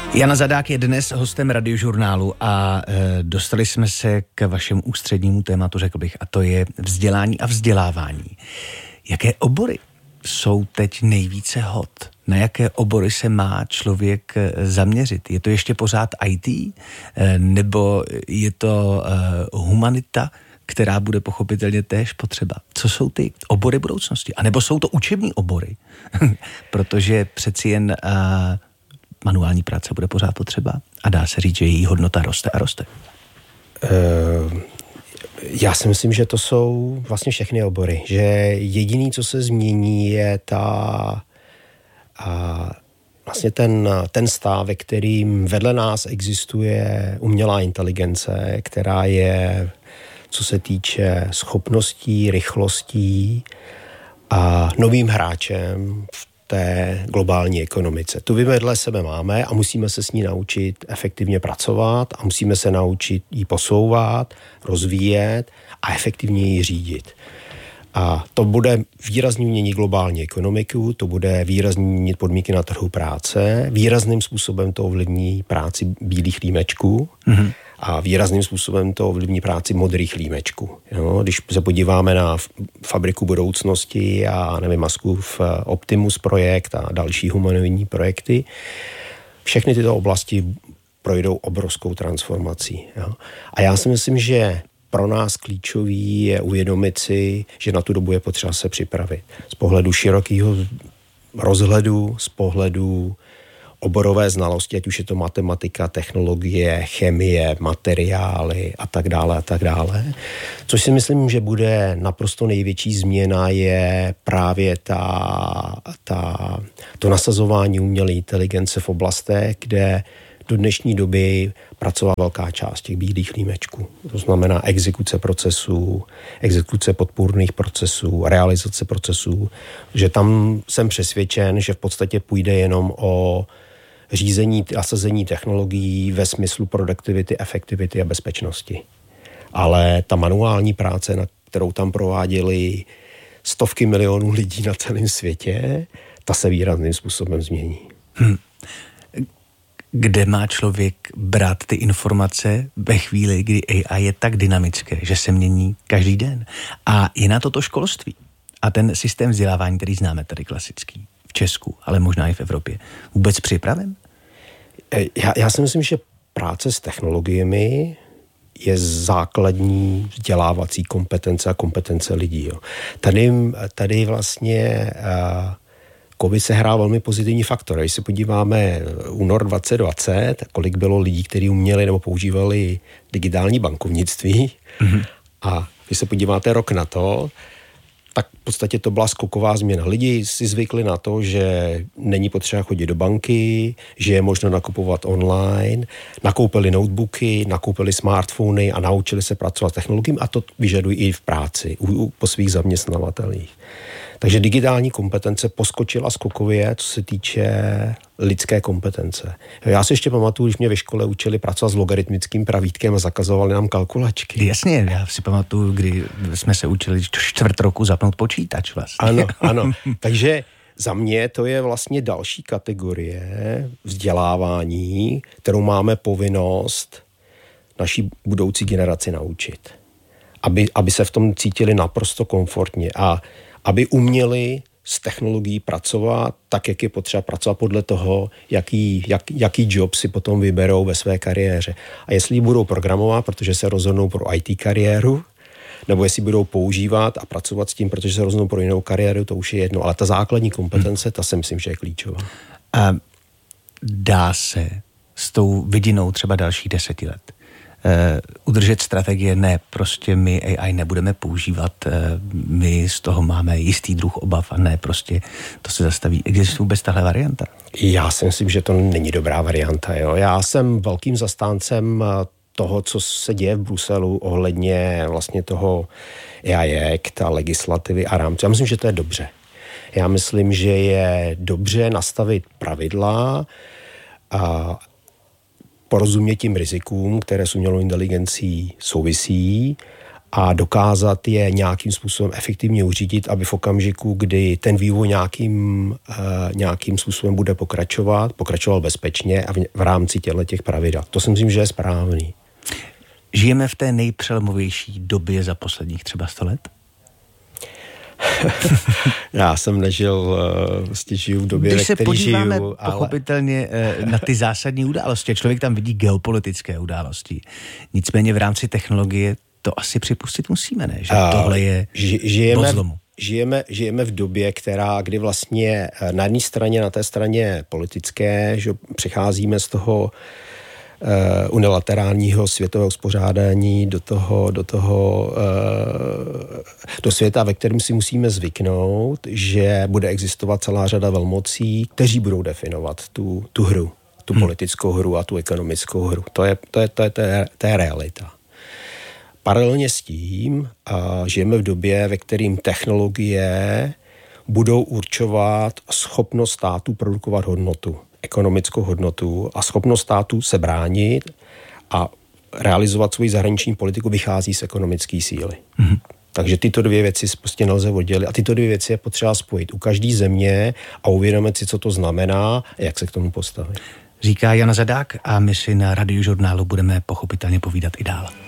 Jana Zadák je dnes hostem Radiožurnálu a dostali jsme se k vašemu ústřednímu tématu, řekl bych, a to je vzdělání a vzdělávání. Jaké obory jsou teď nejvíce hot? Na jaké obory se má člověk zaměřit? Je to ještě pořád IT? Nebo je to humanita, která bude pochopitelně též potřeba? Co jsou ty obory budoucnosti? A nebo jsou to učební obory? Protože přeci jen manuální práce bude pořád potřeba a dá se říct, že její hodnota roste a roste. Já si myslím, že to jsou vlastně všechny obory. Že jediný, co se změní, je vlastně ten stav, ve kterým vedle nás existuje umělá inteligence, která je, co se týče schopností, rychlostí a novým hráčem v té globální ekonomice. Tu vedle sebe máme a musíme se s ní naučit efektivně pracovat a musíme se naučit ji posouvat, rozvíjet a efektivně ji řídit. A to bude výrazně měnit globální ekonomiku, to bude výrazně měnit podmínky na trhu práce, výrazným způsobem to ovlivní práci bílých límečků a výrazným způsobem to ovlivní práci modrých límečků. Jo? Když se podíváme na fabriku budoucnosti a nevím, Muskův Optimus projekt a další humanoidní projekty, všechny tyto oblasti projdou obrovskou transformací. Jo? A já si myslím, že pro nás klíčový je uvědomit si, že na tu dobu je potřeba se připravit. Z pohledu širokého rozhledu, z pohledu oborové znalosti, ať už je to matematika, technologie, chemie, materiály a tak dále. Což si myslím, že bude naprosto největší změna, je právě to nasazování umělé inteligence v oblastech, kde do dnešní doby pracovala velká část těch bílých límečků. To znamená exekuce procesů, exekuce podpůrných procesů, realizace procesů, že tam jsem přesvědčen, že v podstatě půjde jenom o řízení a sazení technologií ve smyslu produktivity, efektivity a bezpečnosti. Ale ta manuální práce, na kterou tam prováděli stovky milionů lidí na celém světě, ta se výrazným způsobem změní. Kde má člověk brát ty informace ve chvíli, kdy AI je tak dynamické, že se mění každý den? A je na toto školství a ten systém vzdělávání, který známe tady klasický, v Česku, ale možná i v Evropě, vůbec připraven? Já si myslím, že práce s technologiemi je základní vzdělávací kompetence a kompetence lidí. Jo. Tady vlastně COVID se hrál velmi pozitivní faktor. Když se podíváme únor 2020, kolik bylo lidí, kteří uměli nebo používali digitální bankovnictví, a když se podíváte rok na to, tak v podstatě to byla skoková změna. Lidi si zvykli na to, že není potřeba chodit do banky, že je možno nakupovat online, nakoupili notebooky, nakoupili smartfony a naučili se pracovat s technologiemi a to vyžadují i v práci, po svých zaměstnavatelích. Takže digitální kompetence poskočila skokově, co se týče lidské kompetence. Já si ještě pamatuju, když mě ve škole učili pracovat s logaritmickým pravítkem a zakazovali nám kalkulačky. Jasně, já si pamatuju, kdy jsme se učili čtvrt roku zapnout počítač vlastně. Ano. Takže za mě to je vlastně další kategorie vzdělávání, kterou máme povinnost naší budoucí generaci naučit. Aby se v tom cítili naprosto komfortně a aby uměli s technologií pracovat tak, jak je potřeba pracovat podle toho, jaký job si potom vyberou ve své kariéře. A jestli ji budou programovat, protože se rozhodnou pro IT kariéru, nebo jestli budou používat a pracovat s tím, protože se rozhodnou pro jinou kariéru, to už je jedno. Ale ta základní kompetence, ta si myslím, že je klíčová. A dá se s tou vidinou třeba dalších 10 let udržet strategie, ne, prostě my AI nebudeme používat, my z toho máme jistý druh obav a ne, prostě to se zastaví. Existuje vůbec tahle varianta? Já si myslím, že to není dobrá varianta. Jo? Já jsem velkým zastáncem toho, co se děje v Bruselu ohledně vlastně toho AI Act a legislativy a rámce. Já myslím, že to je dobře. Já myslím, že je dobře nastavit pravidla a porozumět tím rizikům, které s umělou inteligencí souvisí a dokázat je nějakým způsobem efektivně uřídit, aby v okamžiku, kdy ten vývoj nějakým způsobem bude pokračoval bezpečně a v rámci těch pravidel. To si myslím, že je správný. Žijeme v té nejpřelomovější době za posledních třeba 100 let? Já jsem nežil, žiju v době, když se podíváme žiju, pochopitelně na ty zásadní události, člověk tam vidí geopolitické události. Nicméně v rámci technologie to asi připustit musíme, ne? Že tohle je bod zlomu. Žijeme v době, kdy vlastně na jedné straně, na té straně politické, že přecházíme z toho unilaterálního světového uspořádání do světa, ve kterém si musíme zvyknout, že bude existovat celá řada velmocí, kteří budou definovat tu hru, tu politickou hru a tu ekonomickou hru. To je realita. Paralelně s tím žijeme v době, ve kterým technologie budou určovat schopnost státu produkovat hodnotu, ekonomickou hodnotu a schopnost státu se bránit a realizovat svoji zahraniční politiku vychází z ekonomické síly. Mm-hmm. Takže tyto dvě věci prostě nelze oddělit a tyto dvě věci je potřeba spojit u každé země a uvědomit si, co to znamená a jak se k tomu postavit. Říká Jan Zadák a my si na Radiožurnálu budeme pochopitelně povídat i dál.